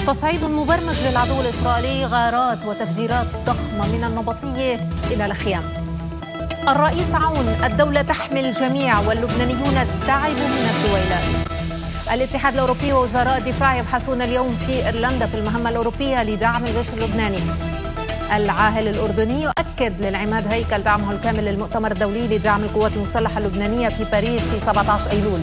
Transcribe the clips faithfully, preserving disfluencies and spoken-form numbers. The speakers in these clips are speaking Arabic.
تصعيد مبرمج للعدو الإسرائيلي، غارات وتفجيرات ضخمة من النبطية إلى الخيام. الرئيس عون: الدولة تحمي الجميع واللبنانيون تعبوا من الدويلات. الاتحاد الأوروبي ووزراء الدفاع يبحثون اليوم في إيرلندا في المهمة الأوروبية لدعم الجيش اللبناني. العاهل الأردني يؤكد للعماد هيكل دعمه الكامل للمؤتمر الدولي لدعم القوات المسلحة اللبنانية في باريس في سبعة عشر أيلول.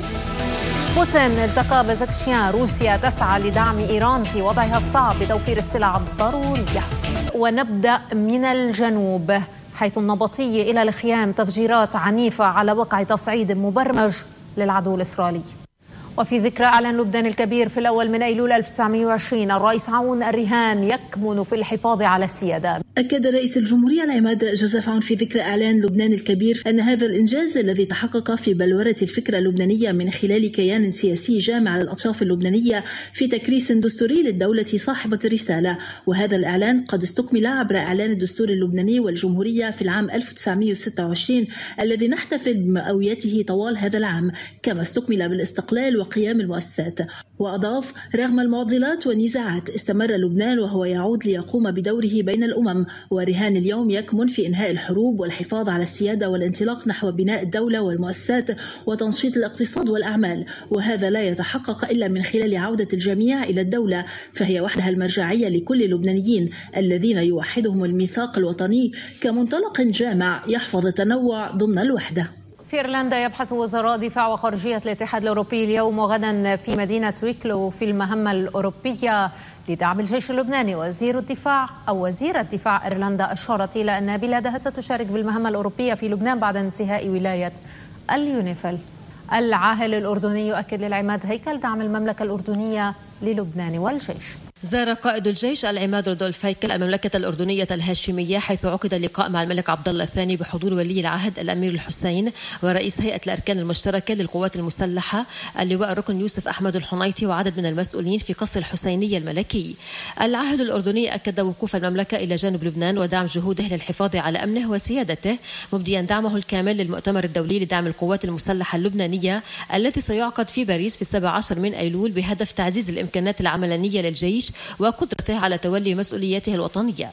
بوتين التقى بزكشيان: روسيا تسعى لدعم إيران في وضعها الصعب بتوفير السلع الضرورية. ونبدأ من الجنوب، حيث النبطية إلى الخيام تفجيرات عنيفة على وقع تصعيد مبرمج للعدو الإسرائيلي. وفي ذكرى إعلان لبنان الكبير في الأول من أيلول ألف وتسعمئة وعشرين، الرئيس عون: الرهان يكمن في الحفاظ على السيادة. أكد رئيس الجمهورية العماد جوزيف عون في ذكرى إعلان لبنان الكبير أن هذا الإنجاز الذي تحقق في بلورة الفكرة اللبنانية من خلال كيان سياسي جامع للأطياف اللبنانية في تكريس دستوري للدولة صاحبة الرسالة. وهذا الإعلان قد استكمل عبر إعلان الدستور اللبناني والجمهورية في العام ألف وتسعمئة وستة وعشرين الذي نحتفل بمئويته طوال هذا العام، كما استكمل بالاستقلال وقيام المؤسسات. وأضاف: رغم المعضلات والنزاعات استمر لبنان وهو يعود ليقوم بدوره بين الأمم، ورهان اليوم يكمن في إنهاء الحروب والحفاظ على السيادة والانطلاق نحو بناء الدولة والمؤسسات وتنشيط الاقتصاد والأعمال. وهذا لا يتحقق إلا من خلال عودة الجميع إلى الدولة، فهي وحدها المرجعية لكل اللبنانيين الذين يوحدهم الميثاق الوطني كمنطلق جامع يحفظ التنوع ضمن الوحدة. في إيرلندا يبحث وزراء دفاع وخارجية الاتحاد الأوروبي اليوم وغدا في مدينة ويكلو في المهمة الأوروبية لدعم الجيش اللبناني. وزير الدفاع أو وزيرة دفاع إيرلندا أشارت إلى أن بلادها ستشارك بالمهمة الأوروبية في لبنان بعد انتهاء ولاية اليونيفيل. العاهل الأردني يؤكد للعماد هيكل دعم المملكة الأردنية للبنان والجيش. زار قائد الجيش العماد رودولف هيكل المملكة الأردنية الهاشمية، حيث عقد اللقاء مع الملك عبد الله الثاني بحضور ولي العهد الأمير الحسين ورئيس هيئة الأركان المشتركة للقوات المسلحة اللواء الركن يوسف أحمد الحنيطي وعدد من المسؤولين في قصر الحسينية الملكي. العاهل الأردني أكد وقوف المملكة إلى جانب لبنان ودعم جهوده للحفاظ على أمنه وسيادته، مبديا دعمه الكامل للمؤتمر الدولي لدعم القوات المسلحة اللبنانية الذي سيعقد في باريس في السابع عشر من أيلول بهدف تعزيز الإمكانات العملانية للجيش وقدرته على تولي مسؤولياته الوطنية.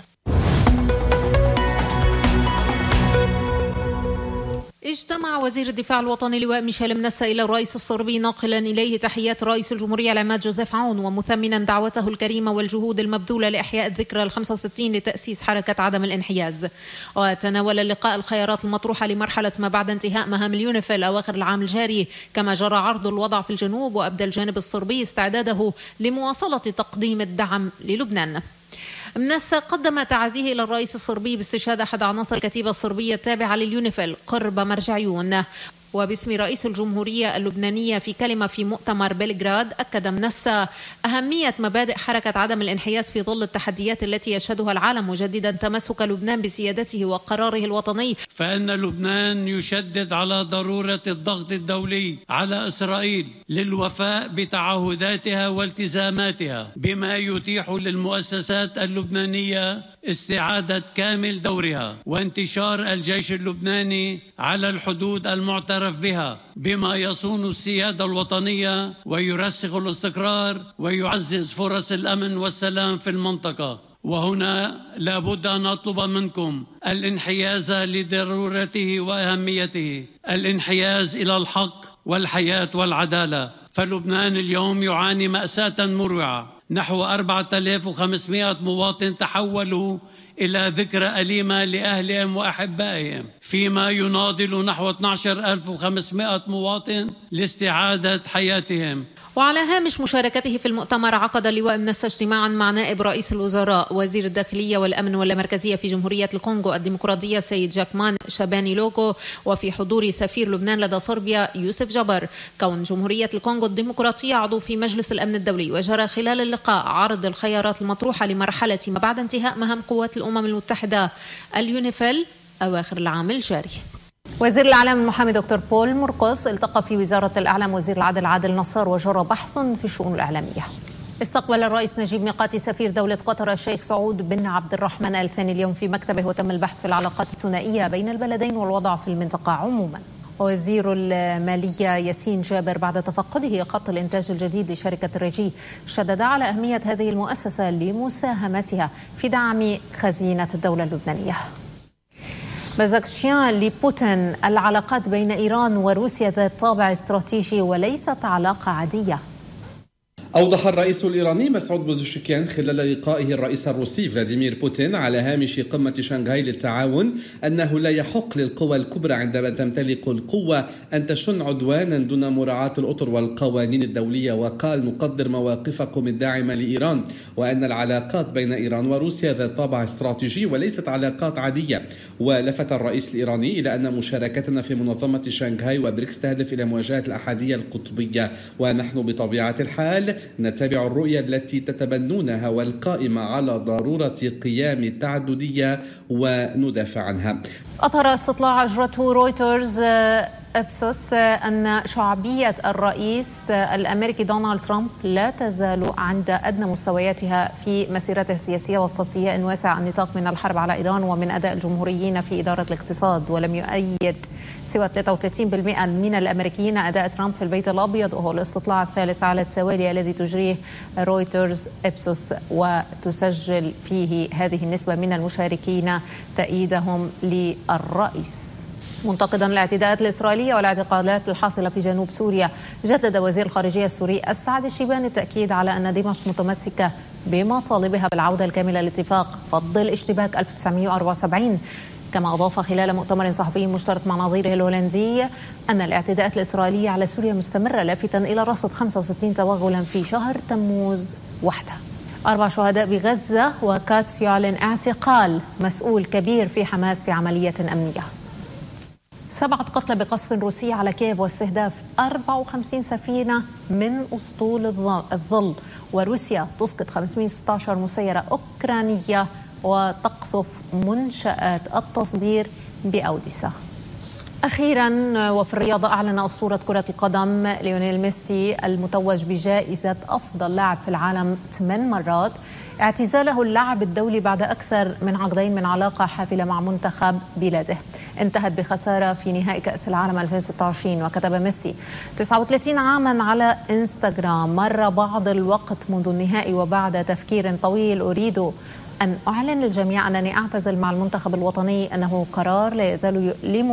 اجتمع وزير الدفاع الوطني لواء ميشيل منسا إلى الرئيس الصربي ناقلا إليه تحيات رئيس الجمهورية العماد جوزيف عون ومثمنا دعوته الكريمة والجهود المبذولة لإحياء الذكرى الخمسة وستين لتأسيس حركة عدم الانحياز. وتناول اللقاء الخيارات المطروحة لمرحلة ما بعد انتهاء مهام اليونيفيل أواخر العام الجاري، كما جرى عرض الوضع في الجنوب، وأبدى الجانب الصربي استعداده لمواصلة تقديم الدعم للبنان. منسا قدم تعازيه إلى الرئيس الصربي باستشهاد أحد عناصر الكتيبة الصربية التابعة لليونيفيل قرب مرجعيون. وباسم رئيس الجمهورية اللبنانية في كلمة في مؤتمر بلغراد، أكد منسا أهمية مبادئ حركة عدم الانحياز في ظل التحديات التي يشهدها العالم، مجددا تمسك لبنان بسيادته وقراره الوطني. فإن لبنان يشدد على ضرورة الضغط الدولي على إسرائيل للوفاء بتعهداتها والتزاماتها، بما يتيح للمؤسسات اللبنانية استعادة كامل دورها وانتشار الجيش اللبناني على الحدود المعترف بها، بما يصون السيادة الوطنية ويرسخ الاستقرار ويعزز فرص الأمن والسلام في المنطقة. وهنا لابد أن أطلب منكم الانحياز لضرورته وأهميته، الانحياز إلى الحق والحياة والعدالة. فلبنان اليوم يعاني مأساة مروعة، نحو أربعة آلاف وخمسمئة مواطن تحولوا إلى ذكرى أليمة لأهلهم وأحبائهم، فيما يناضل نحو اثني عشر ألف وخمسمئة مواطن لاستعادة حياتهم. وعلى هامش مشاركته في المؤتمر، عقد اللواء منسا اجتماعا مع نائب رئيس الوزراء وزير الداخلية والأمن واللامركزية في جمهورية الكونغو الديمقراطية سيد جاكمان شاباني لوغو، وفي حضور سفير لبنان لدى صربيا يوسف جبر. كون جمهورية الكونغو الديمقراطية عضو في مجلس الأمن الدولي. وجرى خلال اللقاء عرض الخيارات المطروحة لمرحلة ما بعد انتهاء مهام قوات الأمم المتحدة اليونيفيل أواخر العام الجاري. وزير الإعلام المحامي دكتور بول مرقص التقى في وزارة الإعلام وزير العدل عادل نصار، وجرى بحث في الشؤون الإعلامية. استقبل الرئيس نجيب ميقاتي سفير دولة قطر الشيخ سعود بن عبد الرحمن آل ثاني اليوم في مكتبه، وتم البحث في العلاقات الثنائية بين البلدين والوضع في المنطقة عموما. وزير المالية ياسين جابر بعد تفقده خط الإنتاج الجديد لشركة الرجي شدد على أهمية هذه المؤسسة لمساهمتها في دعم خزينة الدولة اللبنانية. بازكشيان لبوتين: العلاقات بين إيران وروسيا ذات طابع استراتيجي وليست علاقة عادية. أوضح الرئيس الإيراني مسعود بوزشكيان خلال لقائه الرئيس الروسي فلاديمير بوتين على هامش قمة شنغهاي للتعاون أنه لا يحق للقوى الكبرى عندما تمتلك القوة أن تشن عدوانا دون مراعاة الأطر والقوانين الدولية، وقال: نقدر مواقفكم الداعمة لإيران، وأن العلاقات بين إيران وروسيا ذات طابع استراتيجي وليست علاقات عادية. ولفت الرئيس الإيراني إلى أن مشاركتنا في منظمة شنغهاي وبريكس تهدف إلى مواجهة الأحادية القطبية، ونحن بطبيعة الحال نتبع الرؤية التي تتبنونها والقائمة على ضرورة قيام التعددية وندافع عنها. أثر استطلاع أجرته رويترز إبسوس أن شعبية الرئيس الأمريكي دونالد ترامب لا تزال عند أدنى مستوياتها في مسيرته السياسية وسط استياء واسع النطاق من الحرب على إيران ومن أداء الجمهوريين في إدارة الاقتصاد. ولم يؤيد سوى ثلاثة وثلاثين بالمئة من الأمريكيين أداء ترامب في البيت الأبيض، وهو الاستطلاع الثالث على التوالي الذي تجريه رويترز إبسوس، وتسجل فيه هذه النسبة من المشاركين تأييدهم للرئيس. منتقدا الاعتداءات الإسرائيلية والاعتقالات الحاصلة في جنوب سوريا، جدد وزير الخارجية السوري السعد الشيباني التأكيد على أن دمشق متمسكة بمطالبها بالعودة الكاملة لاتفاق فض الاشتباك ألف وتسعمئة وأربعة وسبعين. كما أضاف خلال مؤتمر صحفي مشترك مع نظيره الهولندي أن الاعتداءات الإسرائيلية على سوريا مستمرة، لافتا إلى رصد خمسة وستين توغلا في شهر تموز وحده. أربع شهداء بغزة، وكاتس يعلن اعتقال مسؤول كبير في حماس في عملية أمنية. سبعة قتلى بقصف روسي على كييف واستهداف أربعة وخمسين سفينة من أسطول الظل. وروسيا تسقط خمسمئة وستة عشر مسيرة أوكرانية وتقصف منشآت التصدير بأوديسا. أخيرا وفي الرياضة، أعلن أسطورة كرة القدم ليونيل ميسي المتوج بجائزة أفضل لاعب في العالم ثمان مرات اعتزاله اللعب الدولي بعد أكثر من عقدين من علاقة حافلة مع منتخب بلاده انتهت بخسارة في نهائي كأس العالم ألفين وستة وعشرين. وكتب ميسي: تسعة وثلاثين عاما على إنستغرام، مر بعض الوقت منذ النهائي وبعد تفكير طويل أريد أن أعلن للجميع أنني أعتزل مع المنتخب الوطني، أنه قرار لا يزال يؤلم